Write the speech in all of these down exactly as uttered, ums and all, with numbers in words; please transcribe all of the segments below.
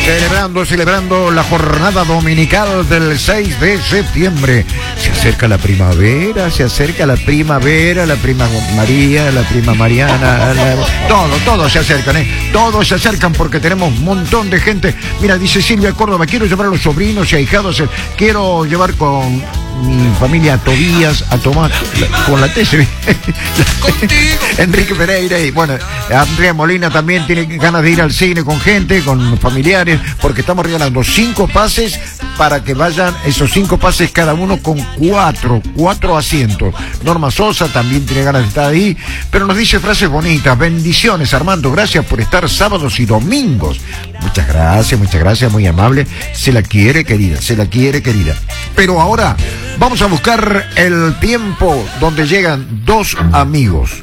Celebrando, celebrando la jornada dominical del seis de septiembre. Se acerca la primavera, se acerca la primavera, la prima María, la prima Mariana, la... todo, todos se acercan, ¿eh? Todos se acercan porque tenemos un montón de gente. Mira, dice Silvia Córdoba, quiero llevar a los sobrinos y ahijados, quiero llevar con mi familia a Tobías, a Tomás, con la T C B. Enrique Pereira y bueno, Andrea Molina también tiene ganas de ir al cine con gente, con familiares, porque estamos regalando cinco pases para que vayan esos cinco pases cada uno con cuatro, cuatro asientos. Norma Sosa también tiene ganas de estar ahí, pero nos dice frases bonitas. Bendiciones, Armando, gracias por estar sábados y domingos. Muchas gracias, muchas gracias, muy amable. Se la quiere, querida, se la quiere, querida. Pero ahora vamos a buscar el tiempo donde llegan dos amigos.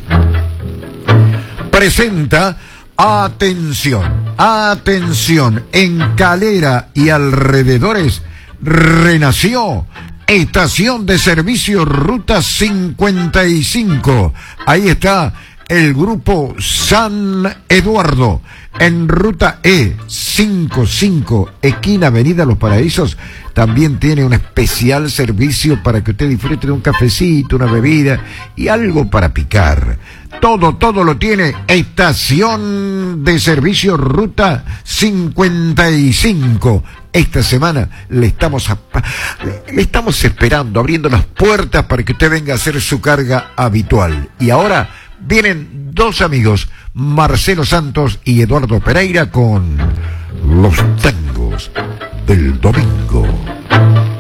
Presenta, atención, atención, en Calera y alrededores renació Estación de Servicio Ruta cincuenta y cinco. Ahí está el grupo San Eduardo, en Ruta E cincuenta y cinco, esquina Avenida Los Paraísos. También tiene un especial servicio para que usted disfrute de un cafecito, una bebida y algo para picar. Todo, todo lo tiene Estación de Servicio Ruta cincuenta y cinco. Esta semana le estamos, a, le estamos esperando, abriendo las puertas para que usted venga a hacer su carga habitual. Y ahora vienen dos amigos, Marcelo Santos y Eduardo Pereira, con los tangos del domingo.